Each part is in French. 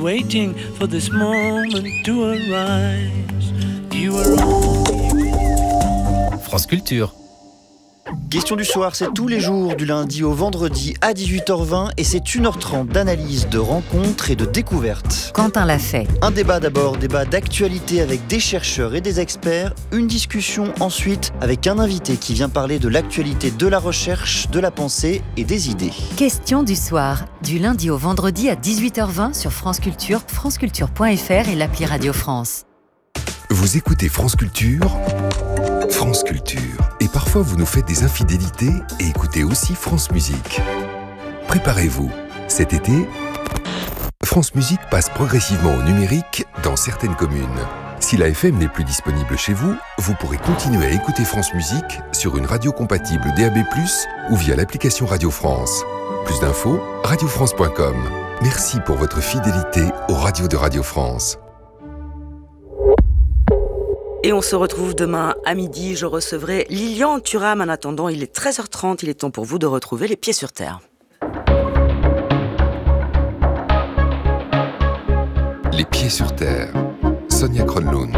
waiting for this moment to arise. You are all. France Culture. Question du soir, c'est tous les jours du lundi au vendredi à 18h20 et c'est 1h30 d'analyse, de rencontres et de découvertes. Quentin l'a fait. Un débat d'abord, débat d'actualité avec des chercheurs et des experts. Une discussion ensuite avec un invité qui vient parler de l'actualité de la recherche, de la pensée et des idées. Question du soir, du lundi au vendredi à 18h20 sur France Culture, franceculture.fr et l'appli Radio France. Vous écoutez France Culture, France Culture. Et parfois vous nous faites des infidélités et écoutez aussi France Musique. Préparez-vous, cet été, France Musique passe progressivement au numérique dans certaines communes. Si la FM n'est plus disponible chez vous, vous pourrez continuer à écouter France Musique sur une radio compatible DAB+, ou via l'application Radio France. Plus d'infos, radiofrance.com. Merci pour votre fidélité aux radios de Radio France. Et on se retrouve demain à midi. Je recevrai Lilian Thuram. En attendant, il est 13h30. Il est temps pour vous de retrouver les pieds sur terre. Les pieds sur terre. Sonia Kronlund.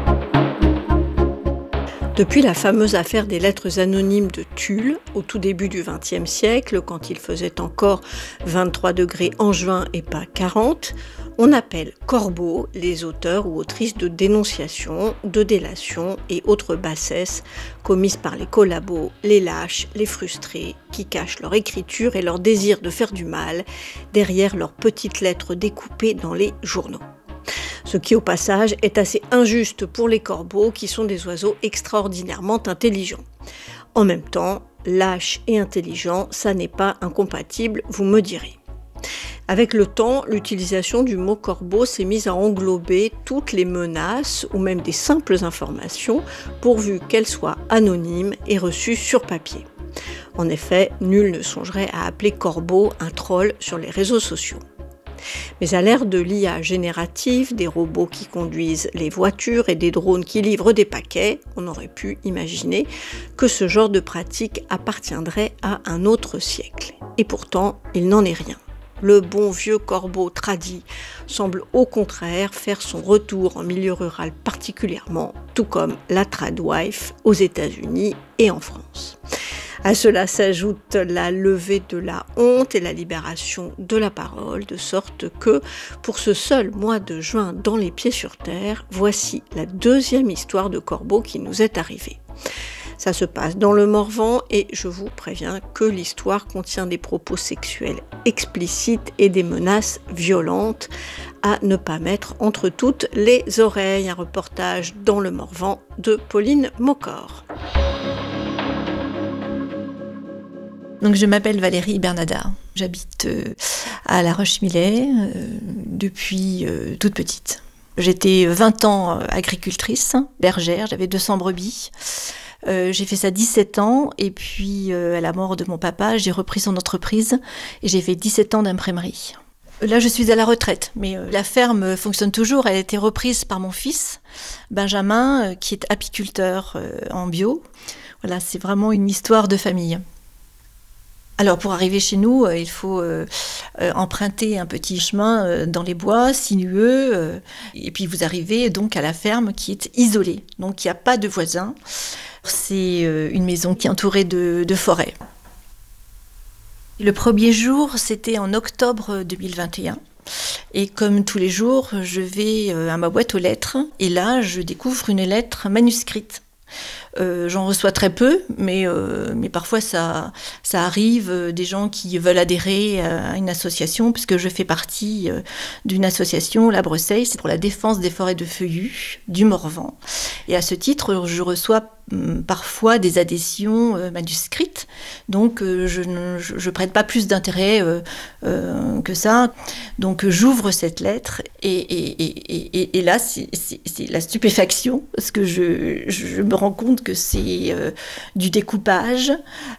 Depuis la fameuse affaire des lettres anonymes de Tulle, au tout début du XXe siècle, quand il faisait encore 23 degrés en juin et pas 40, on appelle corbeaux les auteurs ou autrices de dénonciations, de délations et autres bassesses commises par les collabos, les lâches, les frustrés, qui cachent leur écriture et leur désir de faire du mal derrière leurs petites lettres découpées dans les journaux. Ce qui, au passage, est assez injuste pour les corbeaux, qui sont des oiseaux extraordinairement intelligents. En même temps, lâche et intelligent, ça n'est pas incompatible, vous me direz. Avec le temps, l'utilisation du mot corbeau s'est mise à englober toutes les menaces ou même des simples informations, pourvu qu'elles soient anonymes et reçues sur papier. En effet, nul ne songerait à appeler corbeau un troll sur les réseaux sociaux. Mais à l'ère de l'IA générative, des robots qui conduisent les voitures et des drones qui livrent des paquets, on aurait pu imaginer que ce genre de pratique appartiendrait à un autre siècle. Et pourtant, il n'en est rien. Le bon vieux corbeau tradit semble au contraire faire son retour en milieu rural particulièrement, tout comme la tradwife aux États-Unis et en France. À cela s'ajoute la levée de la honte et la libération de la parole, de sorte que, pour ce seul mois de juin dans les pieds sur terre, voici la deuxième histoire de corbeau qui nous est arrivée. Ça se passe dans le Morvan et je vous préviens que l'histoire contient des propos sexuels explicites et des menaces violentes à ne pas mettre entre toutes les oreilles. Un reportage dans le Morvan de Pauline Mocor. Donc je m'appelle Valérie Bernadard, j'habite à La Roche-Millet depuis toute petite. J'étais 20 ans agricultrice, bergère, j'avais 200 brebis. J'ai fait ça 17 ans et puis à la mort de mon papa, j'ai repris son entreprise et j'ai fait 17 ans d'imprimerie. Là, je suis à la retraite, mais la ferme fonctionne toujours. Elle a été reprise par mon fils, Benjamin, qui est apiculteur en bio. Voilà, c'est vraiment une histoire de famille. Alors pour arriver chez nous, il faut emprunter un petit chemin dans les bois sinueux et puis vous arrivez donc à la ferme qui est isolée, donc il n'y a pas de voisins. C'est une maison qui est entourée de forêts. Le premier jour, c'était en octobre 2021. Et comme tous les jours, je vais à ma boîte aux lettres et là, je découvre une lettre manuscrite. J'en reçois très peu, mais parfois ça arrive, des gens qui veulent adhérer à une association, puisque je fais partie d'une association, la Bresseille, c'est pour la défense des forêts de feuillus du Morvan. Et à ce titre, je reçois parfois des adhésions manuscrites, donc je prête pas plus d'intérêt que ça. Donc j'ouvre cette lettre et là c'est la stupéfaction, parce que je me rends compte que c'est du découpage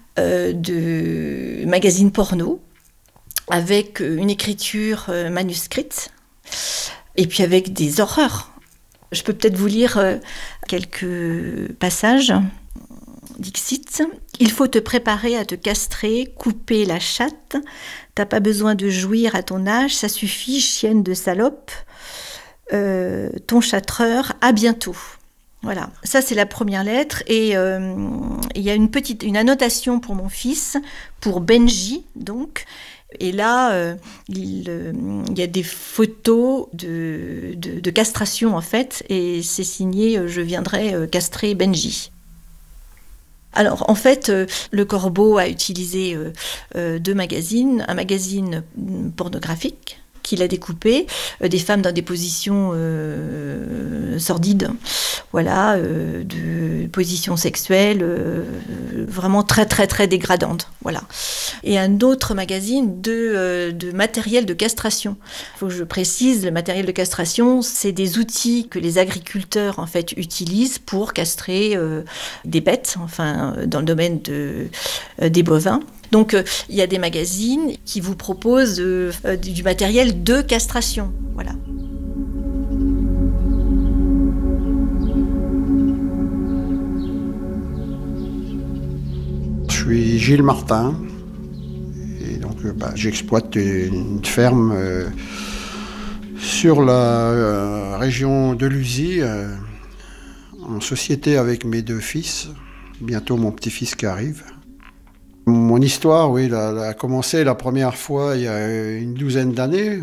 de magazines porno avec une écriture manuscrite et puis avec des horreurs. Je peux peut-être vous lire quelques passages. Dixit, il faut te préparer à te castrer, couper la chatte. T'as pas besoin de jouir à ton âge, ça suffit, chienne de salope. Ton châtreur, à bientôt. Voilà, ça c'est la première lettre. Et il y a une annotation pour mon fils, pour Benji, donc. Et là, il y a des photos de castration, en fait, et c'est signé « Je viendrai castrer Benji ». Alors, en fait, le Corbeau a utilisé 2 magazines, un magazine pornographique qu'il a découpé, des femmes dans des positions sordides, voilà, de positions sexuelles vraiment très très très dégradantes, voilà. Et un autre magazine de matériel de castration. Il faut que je précise, le matériel de castration, c'est des outils que les agriculteurs en fait utilisent pour castrer des bêtes, enfin dans le domaine des bovins. Donc, il y a des magazines qui vous proposent du matériel de castration. Voilà. Je suis Gilles Martin. Et donc, j'exploite une ferme sur la région de Lusy, en société avec mes 2 fils. Bientôt mon petit-fils qui arrive. Mon histoire, oui, a commencé la première fois il y a une douzaine d'années,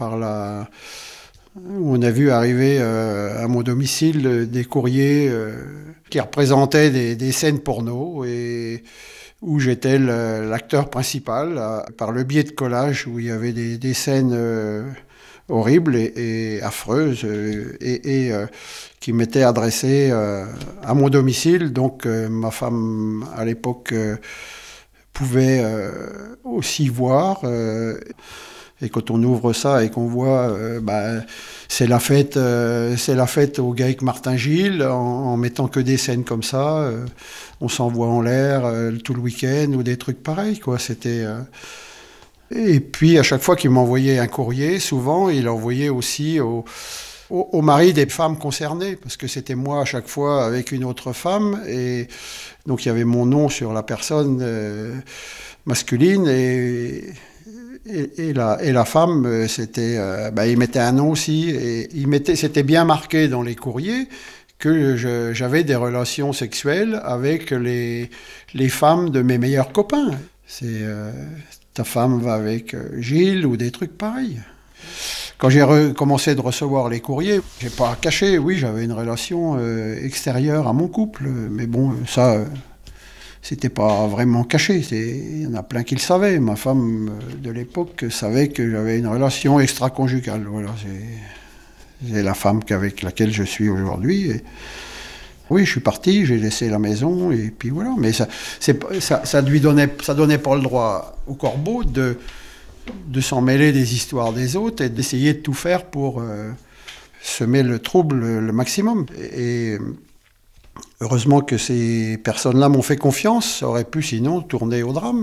où on a vu arriver à mon domicile des courriers qui représentaient des scènes porno et où j'étais l'acteur principal par le biais de collages où il y avait des scènes horribles et affreuses et qui m'étaient adressées à mon domicile. Donc ma femme à l'époque pouvait aussi voir. Et quand on ouvre ça et qu'on voit, c'est la fête au GAEC Martin Gilles, en mettant que des scènes comme ça, on s'envoie en l'air tout le week-end ou des trucs pareils, quoi. C'était. Et puis à chaque fois qu'il m'envoyait un courrier, souvent il envoyait aussi au mari des femmes concernées, parce que c'était moi à chaque fois avec une autre femme, et donc il y avait mon nom sur la personne masculine, et la femme, c'était, il mettait un nom aussi, et c'était bien marqué dans les courriers que j'avais des relations sexuelles avec les femmes de mes meilleurs copains. C'est ta femme va avec Gilles ou des trucs pareils. Quand j'ai commencé de recevoir les courriers, j'ai pas caché, oui, j'avais une relation extérieure à mon couple, mais bon, ça, c'était pas vraiment caché. Il y en a plein qui le savaient. Ma femme de l'époque savait que j'avais une relation extra-conjugale. Voilà, c'est la femme avec laquelle je suis aujourd'hui. Et oui, je suis parti, j'ai laissé la maison, et puis voilà. Mais ça donnait pas le droit au Corbeau de s'en mêler des histoires des autres et d'essayer de tout faire pour semer le trouble le maximum. Et heureusement que ces personnes-là m'ont fait confiance, ça aurait pu sinon tourner au drame.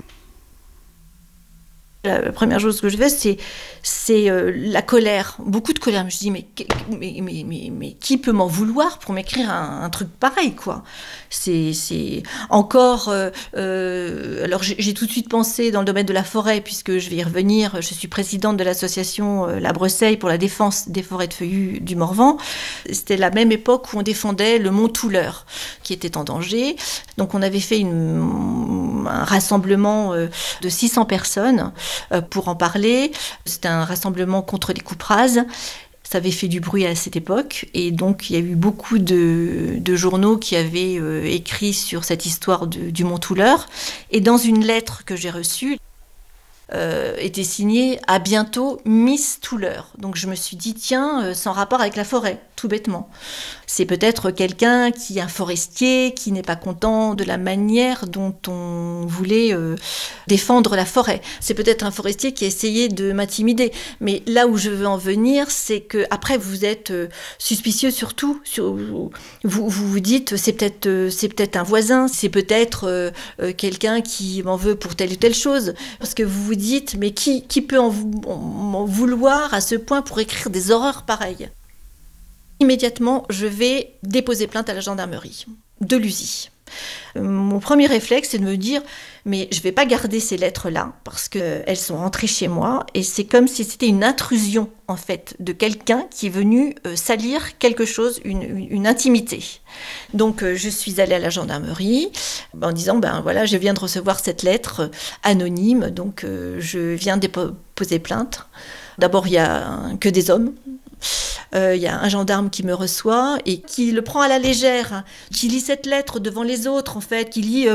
La première chose que je fais, c'est la colère, beaucoup de colère. Je me dis, mais qui peut m'en vouloir pour m'écrire un truc pareil, quoi. C'est encore... alors j'ai tout de suite pensé dans le domaine de la forêt, puisque je vais y revenir. Je suis présidente de l'association La Bresseille pour la défense des forêts de feuillus du Morvan. C'était la même époque où on défendait le mont Touleur, qui était en danger. Donc on avait fait un rassemblement de 600 personnes pour en parler. C'était un rassemblement contre les coupes rases. Ça avait fait du bruit à cette époque, et donc il y a eu beaucoup de journaux qui avaient écrit sur cette histoire du mont Touleur. Et dans une lettre que j'ai reçue, était signée « À bientôt, Miss Touleur ». Donc je me suis dit, tiens, sans rapport avec la forêt, tout bêtement. C'est peut-être quelqu'un qui est un forestier, qui n'est pas content de la manière dont on voulait défendre la forêt. C'est peut-être un forestier qui a essayé de m'intimider. Mais là où je veux en venir, c'est que après vous êtes suspicieux surtout. Vous dites, c'est peut-être un voisin, c'est peut-être quelqu'un qui m'en veut pour telle ou telle chose. Parce que vous vous dites, mais qui peut m'en vouloir à ce point pour écrire des horreurs pareilles ? Immédiatement, je vais déposer plainte à la gendarmerie de Lusy. Mon premier réflexe, c'est de me dire, mais je ne vais pas garder ces lettres-là parce qu'elles sont rentrées chez moi et c'est comme si c'était une intrusion, en fait, de quelqu'un qui est venu salir quelque chose, une intimité. Donc, je suis allée à la gendarmerie en disant, ben voilà, je viens de recevoir cette lettre anonyme, donc je viens déposer plainte. D'abord, il n'y a que des hommes. Il y a un gendarme qui me reçoit et qui le prend à la légère, qui lit cette lettre devant les autres, en fait, qui lit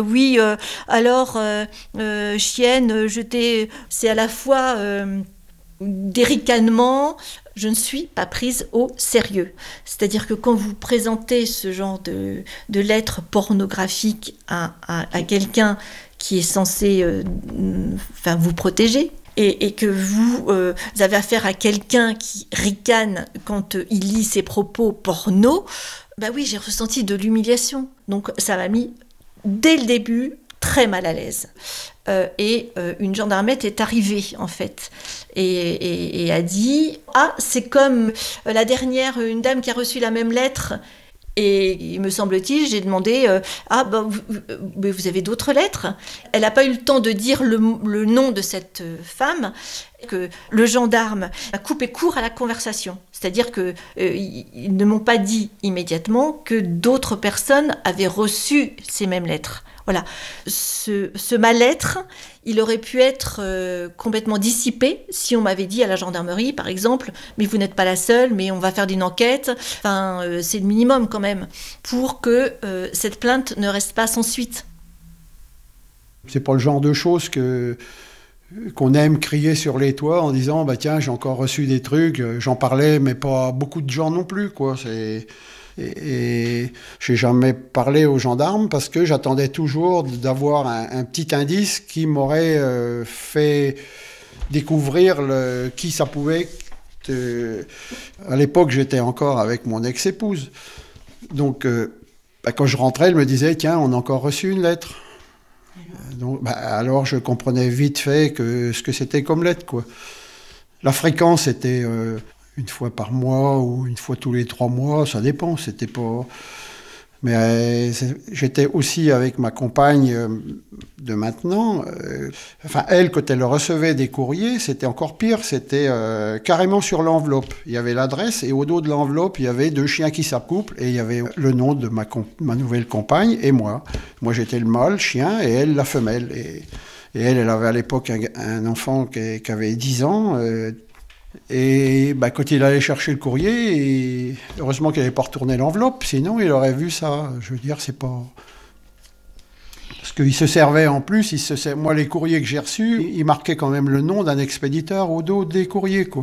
chienne, c'est à la fois des ricanements. Je ne suis pas prise au sérieux. C'est-à-dire que quand vous présentez ce genre de lettres pornographiques à quelqu'un qui est censé vous protéger, et que vous avez affaire à quelqu'un qui ricane quand il lit ses propos porno, oui, j'ai ressenti de l'humiliation. Donc ça m'a mis, dès le début, très mal à l'aise. Une gendarmette est arrivée, en fait, et a dit « Ah, c'est comme la dernière, une dame qui a reçu la même lettre ». Et me semble-t-il, j'ai demandé vous avez d'autres lettres ? Elle n'a pas eu le temps de dire le nom de cette femme, que le gendarme a coupé court à la conversation. C'est-à-dire qu'ils ne m'ont pas dit immédiatement que d'autres personnes avaient reçu ces mêmes lettres. Voilà. Ce mal-être, il aurait pu être complètement dissipé si on m'avait dit à la gendarmerie, par exemple, mais vous n'êtes pas la seule, mais on va faire une enquête. C'est le minimum quand même pour que cette plainte ne reste pas sans suite. C'est pas le genre de choses qu'on aime crier sur les toits en disant tiens, j'ai encore reçu des trucs, j'en parlais, mais pas beaucoup de gens non plus, quoi. Et j'ai jamais parlé aux gendarmes parce que j'attendais toujours d'avoir un petit indice qui m'aurait fait découvrir qui ça pouvait. À l'époque, j'étais encore avec mon ex-épouse. Donc, quand je rentrais, elle me disait « Tiens, on a encore reçu une lettre ». Donc, alors, je comprenais vite fait ce que c'était comme lettre, quoi. La fréquence était... une fois par mois ou une fois tous les 3 mois, ça dépend, c'était pas... Mais j'étais aussi avec ma compagne de maintenant. Elle, quand elle recevait des courriers, c'était encore pire, c'était carrément sur l'enveloppe. Il y avait l'adresse et au dos de l'enveloppe, il y avait 2 chiens qui s'accouplent et il y avait le nom de ma nouvelle compagne et moi. Moi, j'étais le mâle, chien, et elle, la femelle. Et elle avait à l'époque un enfant qui avait 10 ans... Et quand il allait chercher le courrier, heureusement qu'il n'avait pas retourné l'enveloppe, sinon il aurait vu ça. Je veux dire, c'est pas... Parce qu'il se servait en plus, moi les courriers que j'ai reçus, il marquait quand même le nom d'un expéditeur au dos des courriers, quoi.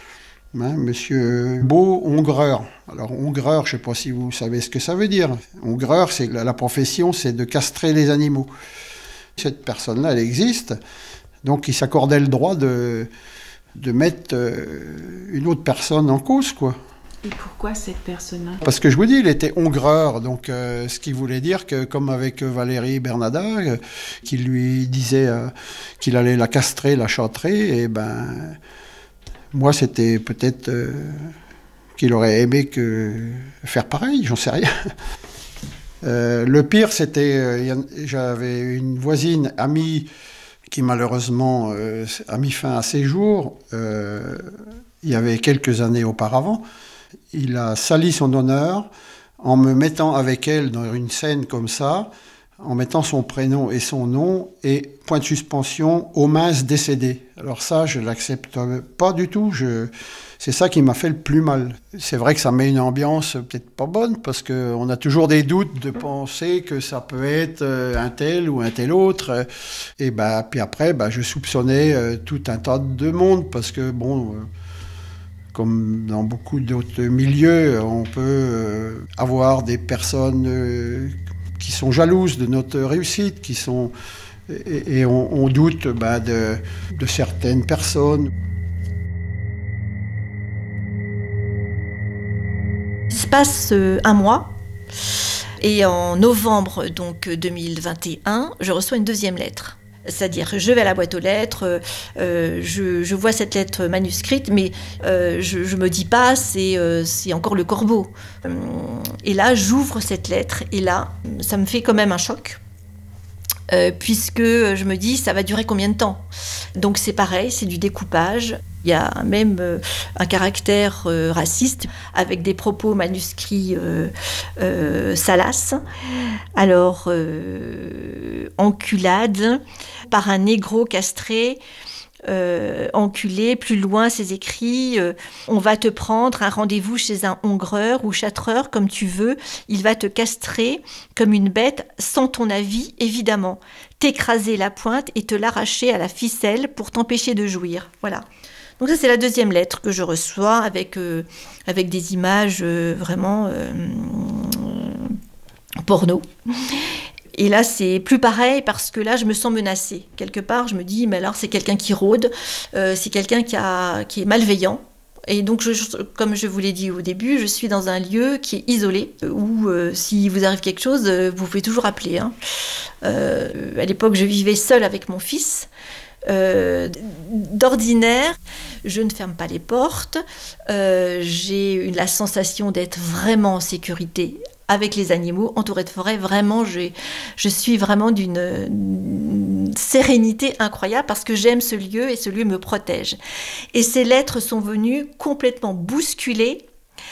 Monsieur Beau Hongreur. Alors Hongreur, je ne sais pas si vous savez ce que ça veut dire. Hongreur, c'est la profession, c'est de castrer les animaux. Cette personne-là, elle existe, donc il s'accordait le droit de mettre une autre personne en cause, quoi. Et pourquoi cette personne-là ? Parce que je vous dis, il était hongreur, donc ce qui voulait dire que, comme avec Valérie Bernada, qui lui disait qu'il allait la castrer, la châtrer, et moi c'était peut-être qu'il aurait aimé faire pareil, j'en sais rien. Le pire, c'était, j'avais une voisine amie qui malheureusement a mis fin à ses jours, il y avait quelques années auparavant. Il a sali son honneur en me mettant avec elle dans une scène comme ça, en mettant son prénom et son nom, et point de suspension, aux minces décédées. Alors ça, je ne l'accepte pas du tout, c'est ça qui m'a fait le plus mal. C'est vrai que ça met une ambiance peut-être pas bonne, parce qu'on a toujours des doutes de penser que ça peut être un tel ou un tel autre. Et puis après, je soupçonnais tout un tas de monde, parce que comme dans beaucoup d'autres milieux, on peut avoir des personnes qui sont jalouses de notre réussite, et on doute de certaines personnes. Il se passe un mois, et en novembre 2021, je reçois une deuxième lettre. C'est-à-dire, je vais à la boîte aux lettres, je vois cette lettre manuscrite, mais je me dis pas, c'est encore le corbeau. Et là, j'ouvre cette lettre, et là, ça me fait quand même un choc. Puisque je me dis, ça va durer combien de temps ? Donc c'est pareil, c'est du découpage. Il y a même un caractère raciste avec des propos manuscrits salaces. Alors, enculade par un négro castré. Enculé, plus loin, c'est écrit on va te prendre un rendez-vous chez un hongreur ou châtreur, comme tu veux. Il va te castrer comme une bête, sans ton avis, évidemment. T'écraser la pointe et te l'arracher à la ficelle pour t'empêcher de jouir. Voilà. Donc ça, c'est la deuxième lettre que je reçois avec des images vraiment porno. Et là, c'est plus pareil parce que là, je me sens menacée. Quelque part, je me dis, mais alors, c'est quelqu'un qui rôde, c'est quelqu'un qui est malveillant. Et donc, comme je vous l'ai dit au début, je suis dans un lieu qui est isolé, où si vous arrive quelque chose, vous pouvez toujours appeler. Hein. À l'époque, je vivais seule avec mon fils. D'ordinaire, je ne ferme pas les portes. J'ai la sensation d'être vraiment en sécurité avec les animaux, entourée de forêt. Vraiment, je suis vraiment d'une sérénité incroyable parce que j'aime ce lieu et ce lieu me protège. Et ces lettres sont venues complètement bousculer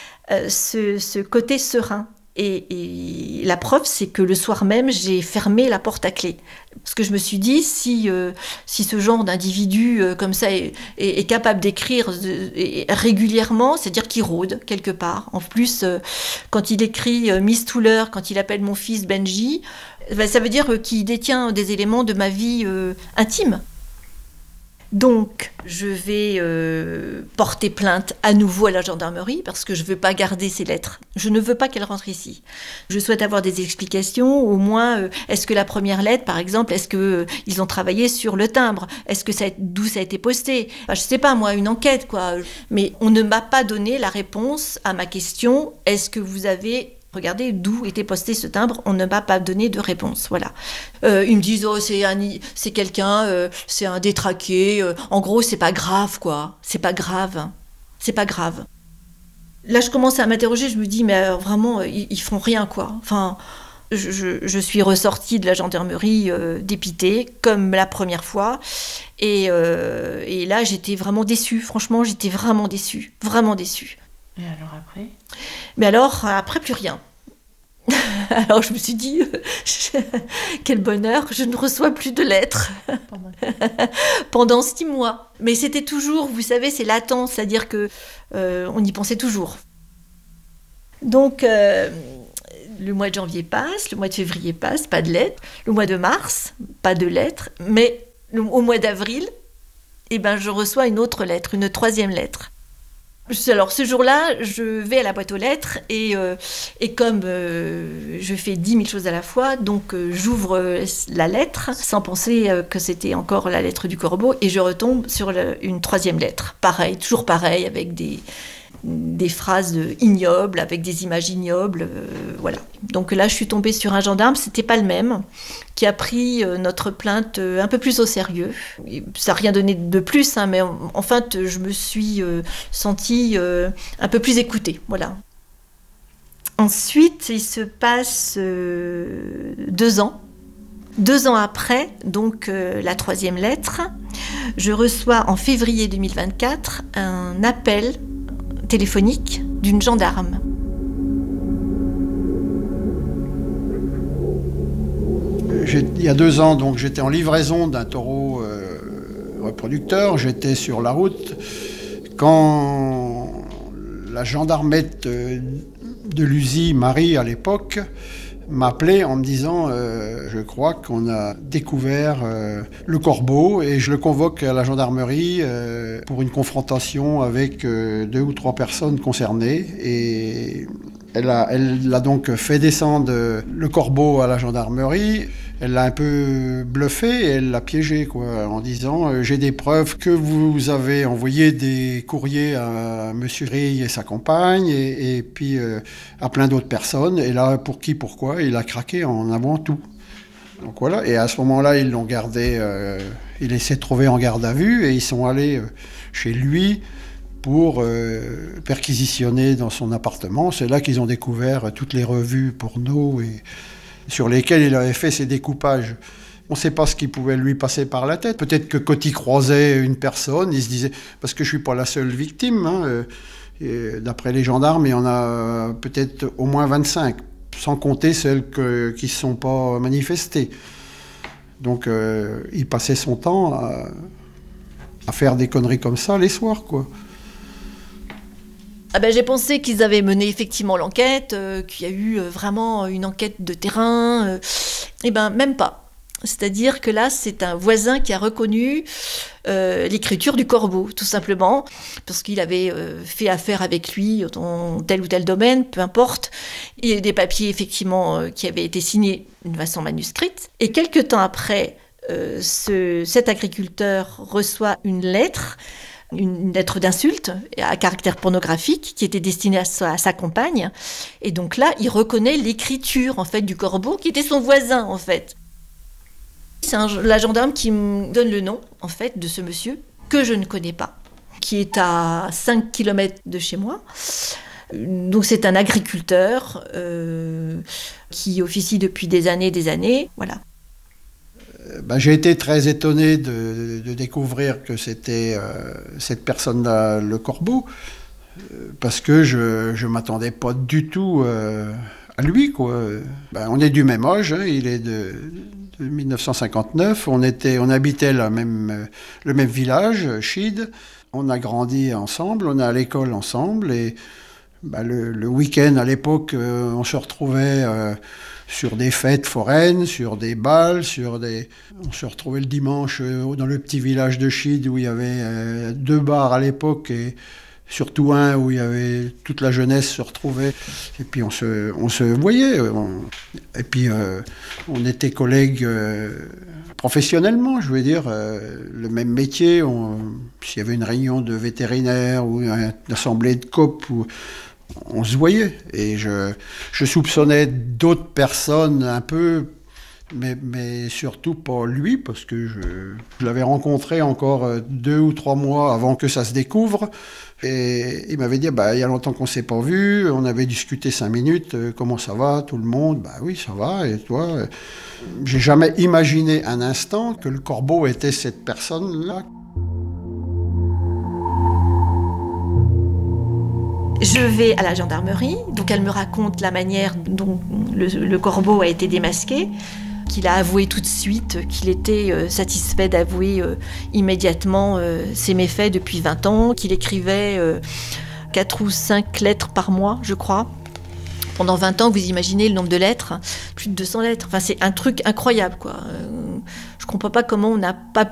ce côté serein. Et la preuve, c'est que le soir même, j'ai fermé la porte à clé. Parce que je me suis dit, si ce genre d'individu comme ça est capable d'écrire régulièrement, c'est-à-dire qu'il rôde quelque part. En plus, quand il écrit Miss Touler, quand il appelle mon fils Benji, ça veut dire qu'il détient des éléments de ma vie intime. Donc, je vais porter plainte à nouveau à la gendarmerie parce que je ne veux pas garder ces lettres. Je ne veux pas qu'elles rentrent ici. Je souhaite avoir des explications, au moins, est-ce que la première lettre, par exemple, est-ce qu'ils ont travaillé sur le timbre ? Est-ce que d'où ça a été posté ? Enfin, je ne sais pas, moi, une enquête, quoi. Mais on ne m'a pas donné la réponse à ma question, est-ce que vous avez... Regardez d'où était posté ce timbre, on ne m'a pas donné de réponse. Voilà. Ils me disent, oh, c'est quelqu'un, c'est un détraqué. En gros, c'est pas grave, quoi. C'est pas grave. C'est pas grave. Là, je commence à m'interroger, je me dis, mais vraiment, ils font rien, quoi. Enfin, je suis ressortie de la gendarmerie dépitée, comme la première fois. Et là, j'étais vraiment déçue. Franchement, j'étais vraiment déçue. Vraiment déçue. Et alors après ? Mais alors, après, plus rien. Alors, je me suis dit, quel bonheur, je ne reçois plus de lettres. Pendant 6 mois. Mais c'était toujours, vous savez, c'est latent, c'est-à-dire que on y pensait toujours. Donc, le mois de janvier passe, le mois de février passe, pas de lettres. Le mois de mars, pas de lettres. Mais au mois d'avril, je reçois une autre lettre, une 3e lettre. Alors ce jour-là, je vais à la boîte aux lettres et comme je fais 10 000 choses à la fois, donc j'ouvre la lettre sans penser que c'était encore la lettre du corbeau et je retombe sur une 3e lettre. Pareil, toujours pareil, avec des phrases ignobles, avec des images ignobles, voilà. Donc là, je suis tombée sur un gendarme, c'était pas le même, qui a pris notre plainte un peu plus au sérieux. Ça n'a rien donné de plus, mais en fait, je me suis sentie un peu plus écoutée, voilà. Ensuite, il se passe 2 ans. 2 ans après, donc la 3e lettre, je reçois en février 2024 un appel téléphonique d'une gendarme. Il y a 2 ans, donc, j'étais en livraison d'un taureau reproducteur. J'étais sur la route quand la gendarmette de l'USI, Marie à l'époque, m'appelait en me disant je crois qu'on a découvert le corbeau et je le convoque à la gendarmerie pour une confrontation avec 2 ou 3 personnes concernées. Et elle a donc fait descendre le corbeau à la gendarmerie. Elle l'a un peu bluffé et elle l'a piégé, quoi, en disant j'ai des preuves que vous avez envoyé des courriers à Monsieur Rille et sa compagne et puis à plein d'autres personnes. Et là, pour qui, pourquoi, il a craqué en avant tout. Donc voilà, et à ce moment-là, ils l'ont gardé, il s'est trouvé en garde à vue et ils sont allés chez lui pour perquisitionner dans son appartement. C'est là qu'ils ont découvert toutes les revues porno et sur lesquelles il avait fait ses découpages. On ne sait pas ce qui pouvait lui passer par la tête. Peut-être que quand il croisait une personne, il se disait, parce que je ne suis pas la seule victime, hein, et d'après les gendarmes, il y en a peut-être au moins 25, sans compter celles qui ne se sont pas manifestées. Donc il passait son temps à faire des conneries comme ça les soirs, quoi. Ah ben, j'ai pensé qu'ils avaient mené effectivement l'enquête, qu'il y a eu vraiment une enquête de terrain. Eh ben, même pas. C'est-à-dire que là, c'est un voisin qui a reconnu l'écriture du corbeau, tout simplement, parce qu'il avait fait affaire avec lui dans tel ou tel domaine, peu importe. Il y a eu des papiers, effectivement, qui avaient été signés d'une façon manuscrite. Et quelques temps après, cet agriculteur reçoit une lettre d'insulte à caractère pornographique qui était destinée à sa compagne. Et donc là, il reconnaît l'écriture, en fait, du corbeau, qui était son voisin, en fait. C'est la gendarme qui me donne le nom, en fait, de ce monsieur, que je ne connais pas, qui est à 5 km de chez moi. Donc c'est un agriculteur qui officie depuis des années, voilà. J'ai été très étonné de découvrir que c'était cette personne-là, le corbeau, parce que je ne m'attendais pas du tout à lui, quoi. On est du même âge, hein, il est de 1959, on habitait le même village, Chide, on a grandi ensemble, on est à l'école ensemble, et le week-end à l'époque, on se retrouvait sur des fêtes foraines, sur des bals, on se retrouvait le dimanche dans le petit village de Chide où il y avait 2 bars à l'époque, et surtout un où il y avait toute la jeunesse se retrouvait, et puis on se voyait, et puis on était collègues professionnellement, je veux dire, le même métier, s'il y avait une réunion de vétérinaires ou une assemblée de coop, on se voyait, et je soupçonnais d'autres personnes un peu, mais surtout pas lui, parce que je l'avais rencontré encore 2 ou 3 mois avant que ça se découvre, et il m'avait dit, il y a longtemps qu'on ne s'est pas vu, on avait discuté 5 minutes, comment ça va, tout le monde, oui, ça va, et toi? J'ai jamais imaginé un instant que le corbeau était cette personne-là. Je vais à la gendarmerie, donc elle me raconte la manière dont le corbeau a été démasqué, qu'il a avoué tout de suite, qu'il était satisfait d'avouer immédiatement ses méfaits depuis 20 ans, qu'il écrivait 4 ou 5 lettres par mois, je crois. Pendant 20 ans, vous imaginez le nombre de lettres, plus de 200 lettres. Enfin, c'est un truc incroyable, quoi. Je comprends pas comment on n'a pas